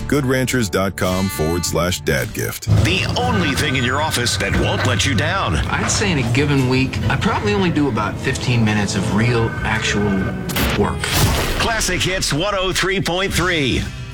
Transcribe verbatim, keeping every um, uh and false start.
goodranchers.com forward slash dad gift. The only thing in your office that won't let you down. I'd say in a given week, I probably only do about fifteen minutes of real, actual work. Classic Hits one oh three point three.